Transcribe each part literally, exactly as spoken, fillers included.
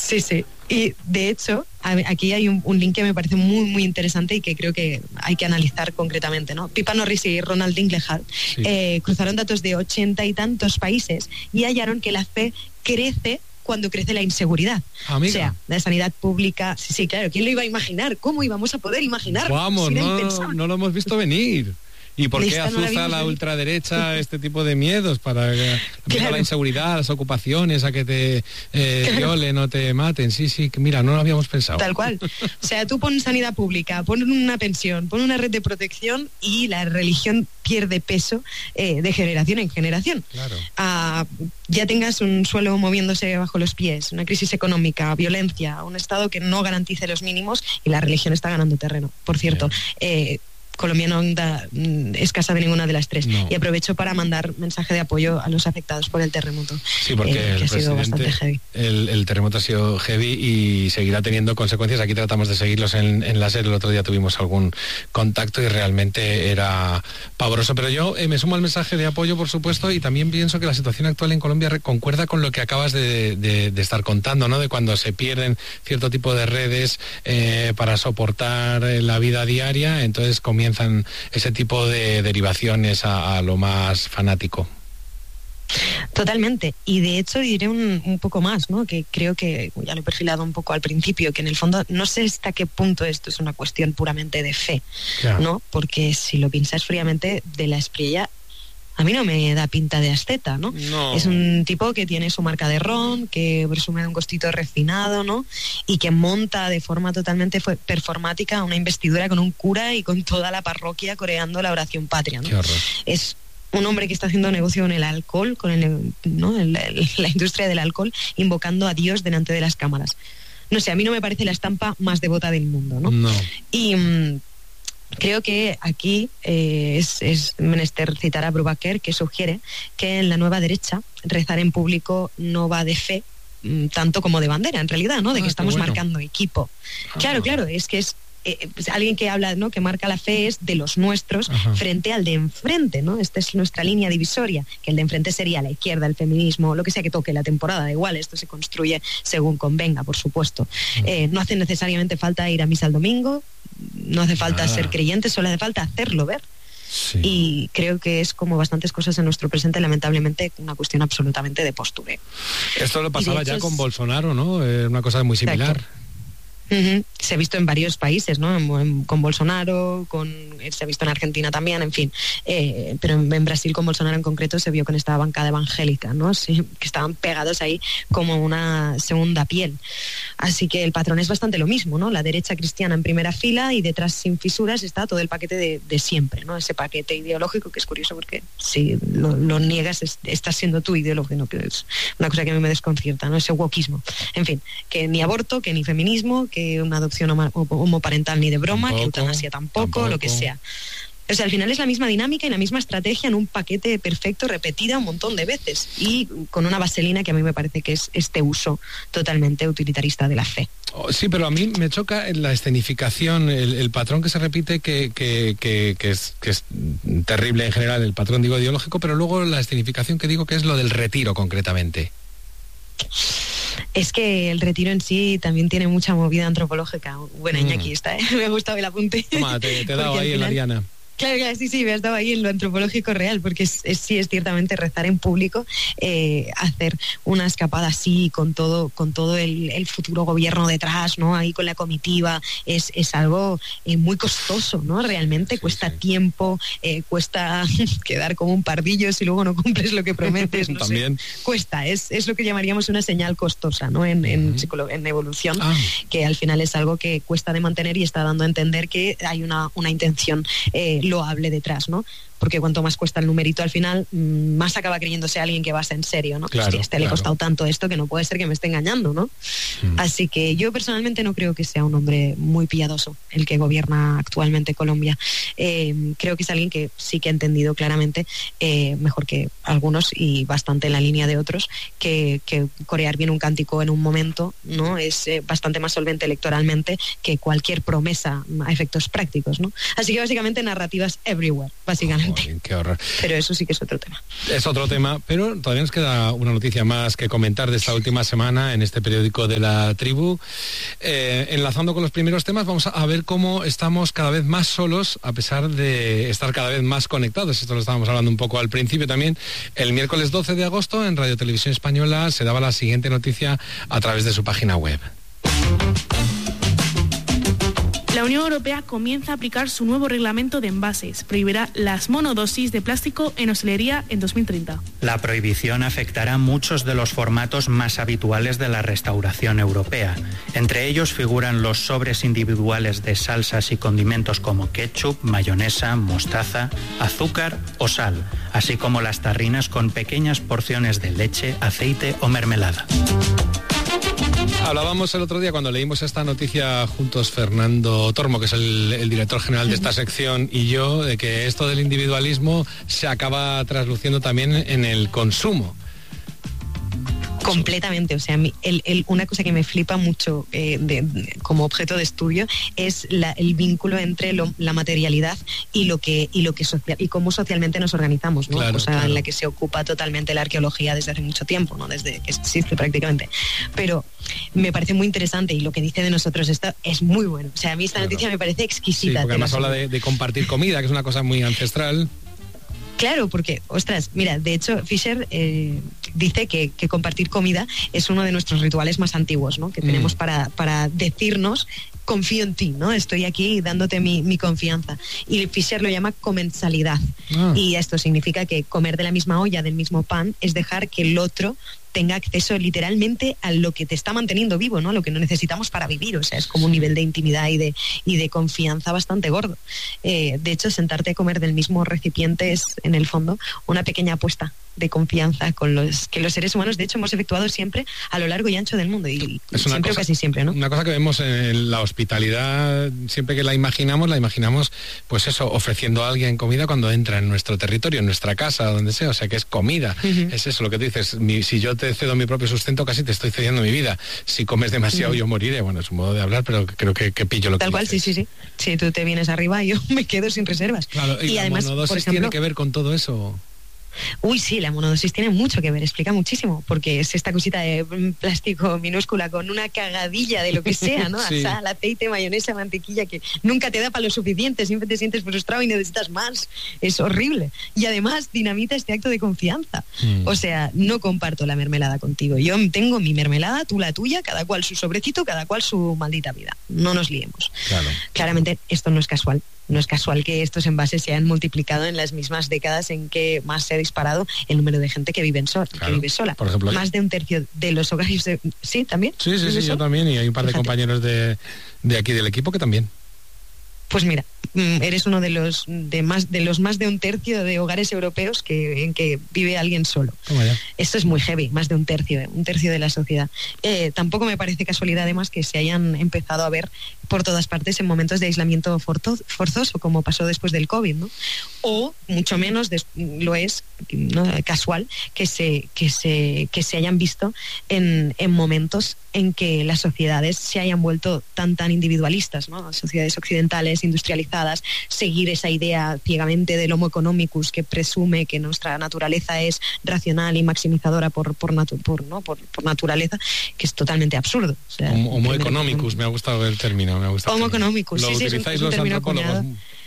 Sí, sí. Y de hecho, aquí hay un, un link que me parece muy, muy interesante y que creo que hay que analizar concretamente, ¿no? Pippa Norris y Ronald Dinglehart sí. eh, cruzaron datos de ochenta y tantos países y hallaron que la fe crece cuando crece la inseguridad. Amiga. O sea, la sanidad pública, sí, sí, claro, ¿quién lo iba a imaginar? ¿Cómo íbamos a poder imaginar? Vamos, no, no lo hemos visto venir. ¿Y por qué azuza no la, la ultraderecha este tipo de miedos? Para claro. la inseguridad, las ocupaciones, a que te eh, claro. violen o te maten. Sí, sí, mira, no lo habíamos pensado. Tal cual. O sea, tú pon sanidad pública, pon una pensión, pon una red de protección y la religión pierde peso eh, de generación en generación. Claro. Ah, ya tengas un suelo moviéndose bajo los pies, una crisis económica, violencia, un Estado que no garantice los mínimos y la religión está ganando terreno. Por cierto, eh, Colombia no da escasa de ninguna de las tres. No. Y aprovecho para mandar mensaje de apoyo a los afectados por el terremoto. Sí, porque eh, que el ha sido bastante heavy. El, el terremoto ha sido heavy y seguirá teniendo consecuencias. Aquí tratamos de seguirlos en, en la serie. El otro día tuvimos algún contacto y realmente era pavoroso. Pero yo eh, me sumo al mensaje de apoyo, por supuesto, y también pienso que la situación actual en Colombia concuerda con lo que acabas de, de, de estar contando, ¿no? De cuando se pierden cierto tipo de redes eh, para soportar la vida diaria, entonces comienza comienzan ese tipo de derivaciones a, a lo más fanático. Totalmente, y de hecho diré un, un poco más, ¿no? Que creo que ya lo he perfilado un poco al principio, que en el fondo no sé hasta qué punto esto es una cuestión puramente de fe, claro. ¿no? Porque si lo piensas fríamente, de la Espriella a mí no me da pinta de asceta, ¿no? No. Es un tipo que tiene su marca de ron, que presume de un gustito refinado, ¿no? Y que monta de forma totalmente performática una investidura con un cura y con toda la parroquia coreando la oración patria, ¿no? Qué horror. Es un hombre que está haciendo negocio con el alcohol, con el, ¿no? el, el, la industria del alcohol, invocando a Dios delante de las cámaras. No sé, a mí no me parece la estampa más devota del mundo, ¿no? No. Y mmm, creo que aquí eh, es, es menester citar a Brubaker, que sugiere que en la nueva derecha rezar en público no va de fe mmm, tanto como de bandera, en realidad, ¿no? De ah, que estamos bueno. marcando equipo. Ah. Claro, claro, es que es Eh, pues alguien que habla, ¿no? Que marca la fe es de los nuestros Ajá. frente al de enfrente, ¿no? Esta es nuestra línea divisoria, que el de enfrente sería la izquierda, el feminismo, lo que sea que toque la temporada, da igual, esto se construye según convenga, por supuesto. Eh, no hace necesariamente falta ir a misa el domingo, no hace falta Nada. ser creyente, solo hace falta hacerlo ver. Sí. Y creo que es, como bastantes cosas en nuestro presente, lamentablemente una cuestión absolutamente de postureo. Esto lo pasaba ya es... con Bolsonaro, ¿no? Eh, una cosa muy similar. Exacto. Uh-huh. Se ha visto en varios países, ¿no? En, en, con Bolsonaro, con, se ha visto en Argentina también, en fin. Eh, pero en, en Brasil, con Bolsonaro en concreto, se vio con esta bancada evangélica, ¿no? Sí, que estaban pegados ahí como una segunda piel. Así que el patrón es bastante lo mismo, ¿no? La derecha cristiana en primera fila y detrás, sin fisuras, está todo el paquete de, de siempre, ¿no? Ese paquete ideológico, que es curioso porque si lo, lo niegas, es, estás siendo tú ideológico, ¿no? Que es una cosa que a mí me desconcierta, ¿no? Ese wokismo. En fin, que ni aborto, que ni feminismo, que que una adopción homoparental ni de broma, tampoco, que eutanasia tampoco, tampoco, lo que sea. O sea, al final es la misma dinámica y la misma estrategia en un paquete perfecto, repetida un montón de veces y con una vaselina que a mí me parece que es este uso totalmente utilitarista de la fe. Oh, sí, pero a mí me choca la escenificación, el, el patrón que se repite, que, que, que, que, es, que es terrible en general, el patrón, digo, ideológico, pero luego la escenificación que digo que es lo del retiro concretamente. Es que el retiro en sí también tiene mucha movida antropológica. Bueno, mm. Iñaki está, ¿eh? Me ha gustado el apunte. Toma, te, te he dado ahí en la diana. Claro, claro, sí, sí, me has dado ahí en lo antropológico real, porque es, es, sí es ciertamente rezar en público, eh, hacer una escapada así, con todo, con todo el, el futuro gobierno detrás, ¿no? Ahí con la comitiva, es, es algo eh, muy costoso, ¿no? Realmente sí, cuesta sí. tiempo, eh, cuesta quedar como un pardillo si luego no cumples lo que prometes, no También. sé. Cuesta, es, es lo que llamaríamos una señal costosa, ¿no? En, en, uh-huh. psicolo- en evolución, ah. que al final es algo que cuesta de mantener y está dando a entender que hay una, una intención eh, loable detrás, ¿no? Porque cuanto más cuesta el numerito al final, más acaba creyéndose alguien que va a ser en serio, ¿no? Claro, Hostia, este claro. le ha costado tanto esto que no puede ser que me esté engañando, ¿no? Mm. Así que yo personalmente no creo que sea un hombre muy piadoso el que gobierna actualmente Colombia. Eh, creo que es alguien que sí que ha entendido claramente, eh, mejor que algunos y bastante en la línea de otros, que, que corear bien un cántico en un momento, ¿no? Es eh, bastante más solvente electoralmente que cualquier promesa a efectos prácticos, ¿no? Así que básicamente narrativas everywhere, básicamente. Totalmente. Uy, qué horror. Pero eso sí que es otro tema. Es otro tema, pero todavía nos queda una noticia más que comentar de esta última semana en este periódico de La Tribu. Eh, enlazando con los primeros temas, vamos a ver cómo estamos cada vez más solos, a pesar de estar cada vez más conectados. Esto lo estábamos hablando un poco al principio también. El miércoles doce de agosto en Radio Televisión Española se daba la siguiente noticia a través de su página web. La Unión Europea comienza a aplicar su nuevo reglamento de envases. Prohibirá las monodosis de plástico en hostelería en dos mil treinta. La prohibición afectará muchos de los formatos más habituales de la restauración europea. Entre ellos figuran los sobres individuales de salsas y condimentos como ketchup, mayonesa, mostaza, azúcar o sal, así como las tarrinas con pequeñas porciones de leche, aceite o mermelada. Hablábamos el otro día cuando leímos esta noticia juntos, Fernando Tormo, que es el, el director general de esta sección, y yo, de que esto del individualismo se acaba trasluciendo también en el consumo. Completamente, o sea, el, el, una cosa que me flipa mucho eh, de, de, como objeto de estudio es la, el vínculo entre lo, la materialidad y lo que y lo que social, y cómo socialmente nos organizamos, ¿no? Claro, cosa claro. en la que se ocupa totalmente la arqueología desde hace mucho tiempo, ¿no? Desde que existe prácticamente. Pero me parece muy interesante y lo que dice de nosotros esto es muy bueno. O sea, a mí esta claro. noticia me parece exquisita. Sí, porque además habla de, de compartir comida, que es una cosa muy ancestral. Claro, porque, ostras, mira, de hecho, Fisher eh, dice que, que compartir comida es uno de nuestros rituales más antiguos, ¿no? Que mm. tenemos para, para decirnos, confío en ti, ¿no? Estoy aquí dándote mi, mi confianza. Y Fisher lo llama comensalidad. Ah. Y esto significa que comer de la misma olla, del mismo pan, es dejar que el otro tenga acceso literalmente a lo que te está manteniendo vivo, ¿no? Lo que no necesitamos para vivir. O sea, es como un nivel de intimidad y de, y de confianza bastante gordo. Eh, de hecho, sentarte a comer del mismo recipiente es, en el fondo, una pequeña apuesta de confianza con los que los seres humanos, de hecho, hemos efectuado siempre a lo largo y ancho del mundo. Y es una siempre cosa, o casi siempre, ¿no? Una cosa que vemos en la hospitalidad, siempre que la imaginamos, la imaginamos, pues eso, ofreciendo a alguien comida cuando entra en nuestro territorio, en nuestra casa, donde sea. O sea, que es comida. Uh-huh. Es eso lo que tú dices. Mi, si yo te cedo mi propio sustento, casi te estoy cediendo mi vida. Si comes demasiado, uh-huh. yo moriré. Bueno, es un modo de hablar, pero creo que, que pillo lo Tal que cual, dices. sí, sí, sí. Si tú te vienes arriba, yo me quedo sin reservas. Claro, y, y la además, monodosis por ejemplo, tiene que ver con todo eso. Uy, sí, la monodosis tiene mucho que ver, explica muchísimo, porque es esta cosita de plástico minúscula con una cagadilla de lo que sea, ¿no? Sí. Sal, aceite, mayonesa, mantequilla, que nunca te da para lo suficiente, siempre te sientes frustrado y necesitas más. Es horrible. Y además dinamita este acto de confianza. Mm. O sea, no comparto la mermelada contigo. Yo tengo mi mermelada, tú la tuya, cada cual su sobrecito, cada cual su maldita vida. No nos liemos. Claro. Claramente esto no es casual. No es casual que estos envases se hayan multiplicado en las mismas décadas en que más se ha disparado el número de gente que vive, en sol, claro. que vive sola. Por ejemplo, más de un tercio de los hogares... De... ¿Sí, también? Sí, sí, sí, yo también. Y hay un par de Fíjate. compañeros de, de aquí del equipo que también. Pues mira, eres uno de los de más de los más de un tercio de hogares europeos que en que vive alguien solo. Esto es muy heavy, más de un tercio, un tercio de la sociedad. Eh, tampoco me parece casualidad, además, que se hayan empezado a ver por todas partes en momentos de aislamiento forzoso, como pasó después del COVID, ¿no? O mucho menos de, lo es, ¿no? casual que se que se que se hayan visto en, en momentos en que las sociedades se hayan vuelto tan tan individualistas, ¿no? Sociedades occidentales industrializadas, seguir esa idea ciegamente del homo economicus que presume que nuestra naturaleza es racional y maximizadora por por, natu por, ¿no? por, por naturaleza, que es totalmente absurdo. O sea, homo, homo economicus, me ha gustado el término. Me ha gustado homo economicus, sí, sí, es un, es un término acuñado.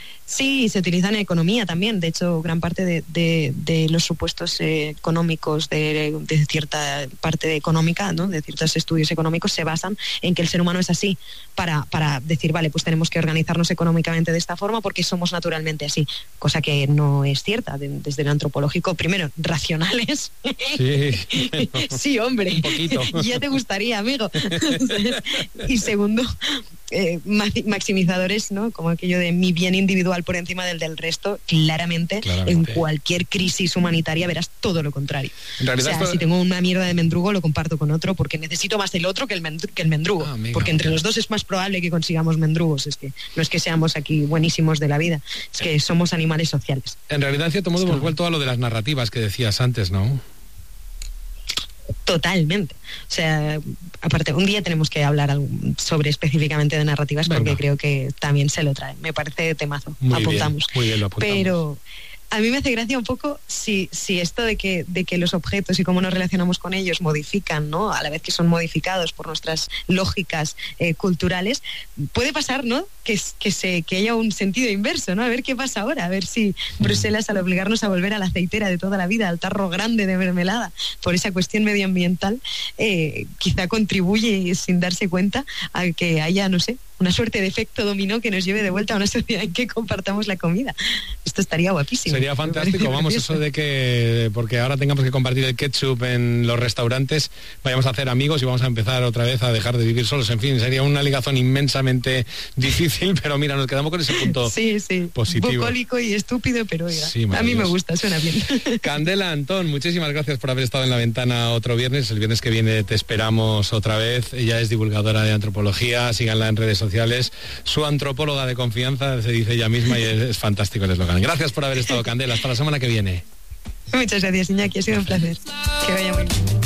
Sí, se utiliza en economía también. De hecho, gran parte de, de, de los supuestos eh, económicos de, de cierta parte económica, ¿no? De ciertos estudios económicos se basan en que el ser humano es así, para, para decir, vale, pues tenemos que organizarnos económicamente de esta forma porque somos naturalmente así, cosa que no es cierta. De, desde el antropológico, primero, racionales. Sí, sí, hombre. Un poquito. Ya te gustaría, amigo. Y segundo, eh, maximizadores, ¿no? Como aquello de mi bien individual por encima del del resto, claramente, claramente. En cualquier crisis humanitaria verás todo lo contrario. En realidad, o sea, esto... si tengo una mierda de mendrugo lo comparto con otro porque necesito más el otro que el, mendru que el mendrugo, ah, amiga, porque entre amiga. los dos es más probable que consigamos mendrugos. Es que no es que seamos aquí buenísimos de la vida, es que somos animales sociales. En realidad, en cierto modo, hemos vuelto a lo de las narrativas que decías antes, ¿no? Totalmente. O sea, aparte, un día tenemos que hablar sobre específicamente de narrativas. Venga. Porque creo que también se lo trae. Me parece temazo. Muy apuntamos. Bien, muy bien, lo apuntamos. Pero a mí me hace gracia un poco si, si esto de que, de que los objetos y cómo nos relacionamos con ellos modifican, ¿no? A la vez que son modificados por nuestras lógicas eh, culturales, puede pasar, ¿no? Que, que, se, que haya un sentido inverso, ¿no? A ver qué pasa ahora, a ver si Bruselas, al obligarnos a volver a la aceitera de toda la vida, al tarro grande de mermelada, por esa cuestión medioambiental, eh, quizá contribuye sin darse cuenta a que haya, no sé, una suerte de efecto dominó que nos lleve de vuelta a una sociedad en que compartamos la comida. Esto estaría guapísimo. Sería fantástico, vamos, eso de que, porque ahora tengamos que compartir el ketchup en los restaurantes, vayamos a hacer amigos y vamos a empezar otra vez a dejar de vivir solos. En fin, sería una ligazón inmensamente difícil, pero mira, nos quedamos con ese punto sí, sí. positivo. Bucólico y estúpido, pero oiga, sí, a mí me gusta, suena bien. Candela Antón, muchísimas gracias por haber estado en La Ventana otro viernes. El viernes que viene te esperamos otra vez. Ella es divulgadora de antropología, síganla en redes sociales. Su antropóloga de confianza, se dice ella misma, y es, es fantástico el eslogan. Gracias por haber estado, Candela. Hasta la semana que viene. Muchas gracias, Iñaki. Ha sido un placer. Que vaya muy bien.